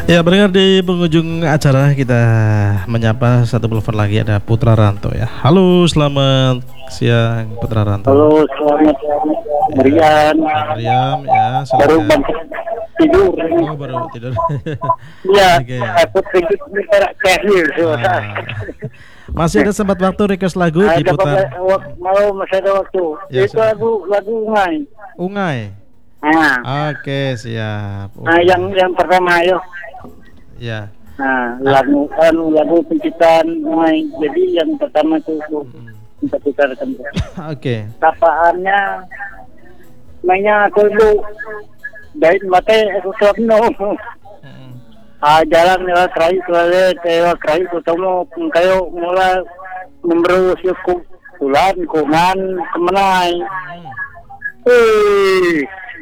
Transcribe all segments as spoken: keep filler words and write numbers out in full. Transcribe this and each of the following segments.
Ya, berdengar di penghujung acara kita menyapa satu telepon lagi, ada Putra Ranto ya. Halo, selamat siang Putra Ranto. Halo, selamat Marian. Ya, Mariam ya, Baru silakan. tidur. Oh, baru tidur. Iya, Oke. aku tidur minta kahir. Nah, masih ada sempat waktu request lagu Ada diputar. wak- mau masih ada waktu. Ya, Itu silakan. lagu lagu Ungai. Ungai. Nah, Oke, siap. nah yang yang pertama ayo. Ya. Nah, lagu anu lagu penciptaan Ungai. Jadi yang pertama itu itu kita putarkan. Oke. Tapaannya mainnya aku dulu dari mate aku no. Ah, jalan ya kerai kerai kayak kerai ketemu kayak mulai nomor suku tulan kuman kemenai. Eh,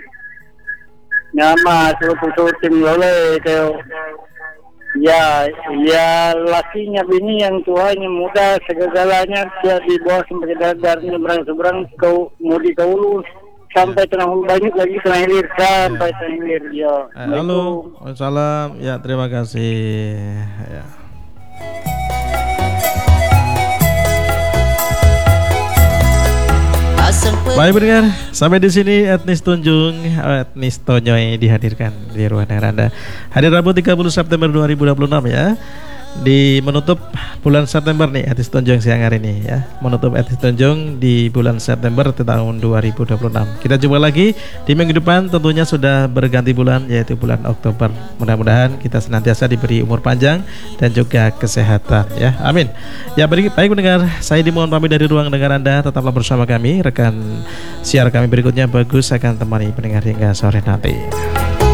nama suatu tim oleh kayak ya ya lakinya bini yang tuanya muda segalanya dia di bawah sampai dari seberang seberang kau mudi kau sampai tenang banyak lagi terakhir sampai terakhir ya. Eh, halo, Waalaikumsalam. Ya, terima kasih. Ya. Baik pendengar, sampai di sini etnis Tunjung, etnis Tonyoy dihadirkan di ruang dengar Anda. Hari Rabu tiga puluh September dua ribu dua puluh enam ya. Di menutup bulan September nih etnis Tunjung siang hari ini ya. Menutup etnis Tunjung di bulan September tahun dua ribu dua puluh enam. Kita jumpa lagi di minggu depan, tentunya sudah berganti bulan yaitu bulan Oktober. Mudah-mudahan kita senantiasa diberi umur panjang dan juga kesehatan ya. Amin. Ya, baik, baik pendengar, saya dimohon pamit dari ruang dengar Anda. Tetaplah bersama kami. Rekan siar kami berikutnya Bagus akan temani pendengar hingga sore nanti.